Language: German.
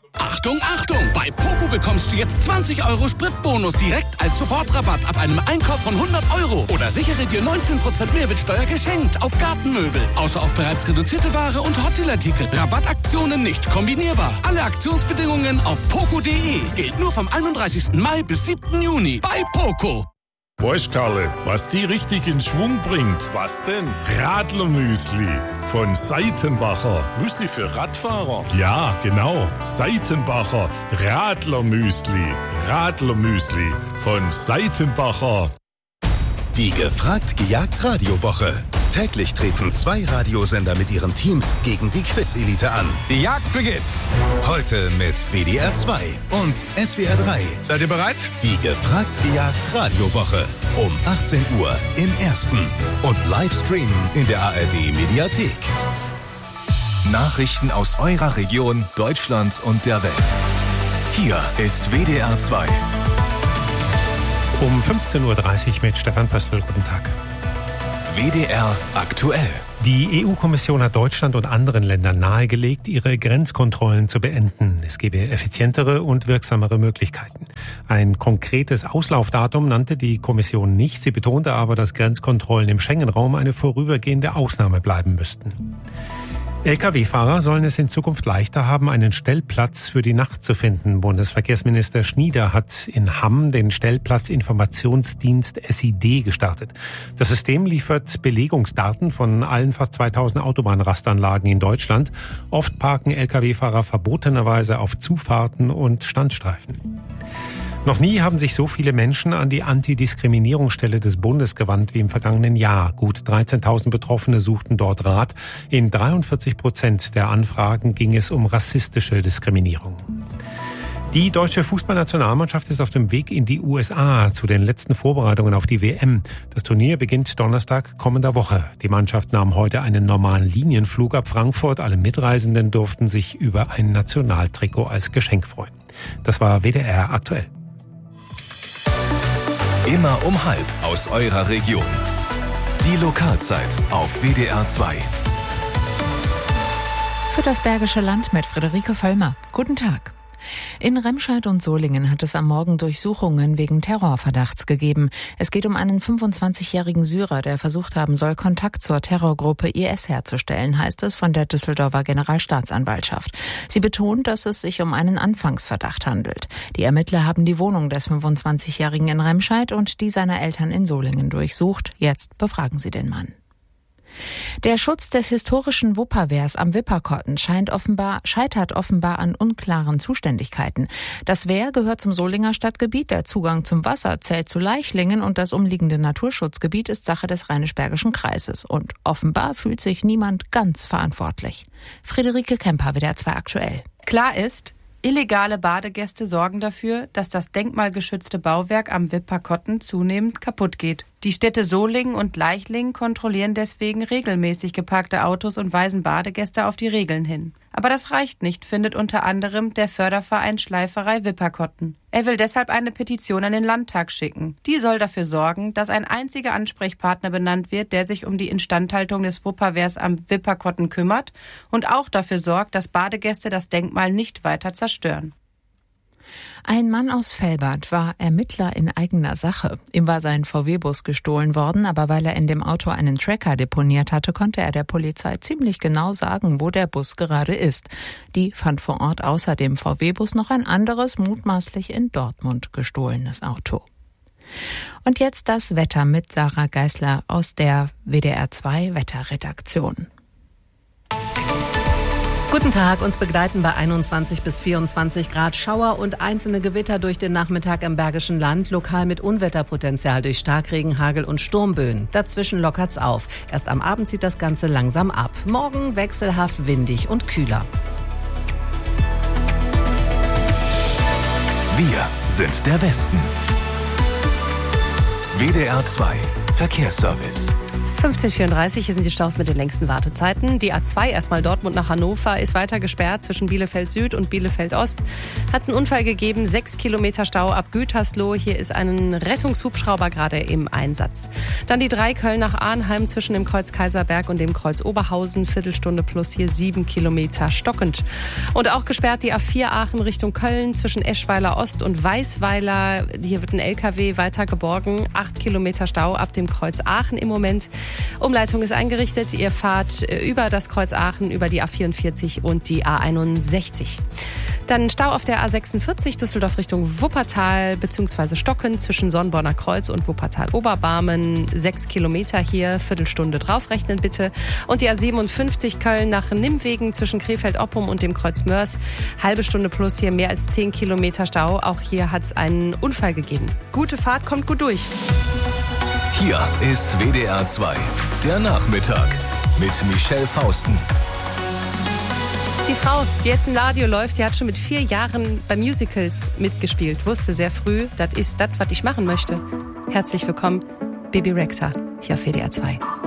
Achtung, Achtung! Bei Poco bekommst du jetzt 20 € Spritbonus direkt als Supportrabatt ab einem Einkauf von 100 €. Oder sichere dir 19% Mehrwertsteuer geschenkt auf Gartenmöbel. Außer auf bereits reduzierte Ware und Hotdeal-Artikel. Rabattaktionen nicht kombinierbar. Alle Aktionsbedingungen auf poco.de. Gilt nur vom 31. Mai bis 7. Juni. Bei Poco. Weißt, Karle, was die richtig in Schwung bringt? Was denn? Radlermüsli von Seitenbacher. Müsli für Radfahrer? Ja, genau. Seitenbacher Radlermüsli. Radlermüsli von Seitenbacher. Die Gefragt-Gejagt-Radiowoche. Täglich treten 2 Radiosender mit ihren Teams gegen die Quiz-Elite an. Die Jagd beginnt. Heute mit WDR 2 und SWR 3. Seid ihr bereit? Die Gefragt-Gejagt-Radiowoche. Um 18 Uhr im Ersten. Und Livestream in der ARD-Mediathek. Nachrichten aus eurer Region, Deutschland und der Welt. Hier ist WDR 2. Um 15.30 Uhr mit Stefan Pöstl. Guten Tag. WDR aktuell. Die EU-Kommission hat Deutschland und anderen Ländern nahegelegt, ihre Grenzkontrollen zu beenden. Es gebe effizientere und wirksamere Möglichkeiten. Ein konkretes Auslaufdatum nannte die Kommission nicht. Sie betonte aber, dass Grenzkontrollen im Schengen-Raum eine vorübergehende Ausnahme bleiben müssten. Lkw-Fahrer sollen es in Zukunft leichter haben, einen Stellplatz für die Nacht zu finden. Bundesverkehrsminister Schnieder hat in Hamm den Stellplatzinformationsdienst SID gestartet. Das System liefert Belegungsdaten von allen fast 2000 Autobahnrastanlagen in Deutschland. Oft parken Lkw-Fahrer verbotenerweise auf Zufahrten und Standstreifen. Noch nie haben sich so viele Menschen an die Antidiskriminierungsstelle des Bundes gewandt wie im vergangenen Jahr. Gut 13.000 Betroffene suchten dort Rat. In 43% der Anfragen ging es um rassistische Diskriminierung. Die deutsche Fußballnationalmannschaft ist auf dem Weg in die USA zu den letzten Vorbereitungen auf die WM. Das Turnier beginnt Donnerstag kommender Woche. Die Mannschaft nahm heute einen normalen Linienflug ab Frankfurt. Alle Mitreisenden durften sich über ein Nationaltrikot als Geschenk freuen. Das war WDR aktuell. Immer um halb aus eurer Region. Die Lokalzeit auf WDR 2. Für das Bergische Land mit Friederike Völlmer. Guten Tag. In Remscheid und Solingen hat es am Morgen Durchsuchungen wegen Terrorverdachts gegeben. Es geht um einen 25-jährigen Syrer, der versucht haben soll, Kontakt zur Terrorgruppe IS herzustellen, heißt es von der Düsseldorfer Generalstaatsanwaltschaft. Sie betont, dass es sich um einen Anfangsverdacht handelt. Die Ermittler haben die Wohnung des 25-jährigen in Remscheid und die seiner Eltern in Solingen durchsucht. Jetzt befragen sie den Mann. Der Schutz des historischen Wupperwehrs am Wipperkotten scheitert offenbar an unklaren Zuständigkeiten. Das Wehr gehört zum Solinger Stadtgebiet, der Zugang zum Wasser zählt zu Leichlingen und das umliegende Naturschutzgebiet ist Sache des Rheinisch-Bergischen Kreises. Und offenbar fühlt sich niemand ganz verantwortlich. Friederike Kemper, WDR 2 aktuell. Klar ist, illegale Badegäste sorgen dafür, dass das denkmalgeschützte Bauwerk am Wipperkotten zunehmend kaputt geht. Die Städte Solingen und Leichlingen kontrollieren deswegen regelmäßig geparkte Autos und weisen Badegäste auf die Regeln hin. Aber das reicht nicht, findet unter anderem der Förderverein Schleiferei Wipperkotten. Er will deshalb eine Petition an den Landtag schicken. Die soll dafür sorgen, dass ein einziger Ansprechpartner benannt wird, der sich um die Instandhaltung des Wupperwehrs am Wipperkotten kümmert und auch dafür sorgt, dass Badegäste das Denkmal nicht weiter zerstören. Ein Mann aus Velbert war Ermittler in eigener Sache. Ihm war sein VW-Bus gestohlen worden, aber weil er in dem Auto einen Tracker deponiert hatte, konnte er der Polizei ziemlich genau sagen, wo der Bus gerade ist. Die fand vor Ort außer dem VW-Bus noch ein anderes, mutmaßlich in Dortmund gestohlenes Auto. Und jetzt das Wetter mit Sarah Geisler aus der WDR 2 Wetterredaktion. Guten Tag, uns begleiten bei 21 bis 24 Grad Schauer und einzelne Gewitter durch den Nachmittag im Bergischen Land, lokal mit Unwetterpotenzial durch Starkregen, Hagel und Sturmböen. Dazwischen lockert's auf. Erst am Abend zieht das Ganze langsam ab. Morgen wechselhaft windig und kühler. Wir sind der Westen. WDR 2 Verkehrsservice. 15:34, hier sind die Staus mit den längsten Wartezeiten. Die A2 erstmal Dortmund nach Hannover ist weiter gesperrt zwischen Bielefeld Süd und Bielefeld Ost. Hat es einen Unfall gegeben, 6 Kilometer Stau ab Gütersloh. Hier ist ein Rettungshubschrauber gerade im Einsatz. Dann die 3 Köln nach Arnheim zwischen dem Kreuz Kaiserberg und dem Kreuz Oberhausen. Viertelstunde plus hier 7 Kilometer stockend. Und auch gesperrt die A4 Aachen Richtung Köln zwischen Eschweiler Ost und Weißweiler. Hier wird ein LKW weiter geborgen. 8 Kilometer Stau ab dem Kreuz Aachen im Moment. Umleitung ist eingerichtet. Ihr fahrt über das Kreuz Aachen, über die A44 und die A61. Dann Stau auf der A46 Düsseldorf Richtung Wuppertal bzw. Stocken zwischen Sonnborner Kreuz und Wuppertal-Oberbarmen. 6 Kilometer hier, Viertelstunde draufrechnen bitte. Und die A57 Köln nach Nimwegen zwischen Krefeld-Oppum und dem Kreuz Mörs. Halbe Stunde plus hier, mehr als 10 Kilometer Stau. Auch hier hat es einen Unfall gegeben. Gute Fahrt, kommt gut durch. Hier ist WDR 2, der Nachmittag mit Michelle Fausten. Die Frau, die jetzt im Radio läuft, die hat schon mit 4 Jahren bei Musicals mitgespielt. Wusste sehr früh, das ist das, was ich machen möchte. Herzlich willkommen, Bebe Rexha, hier auf WDR 2.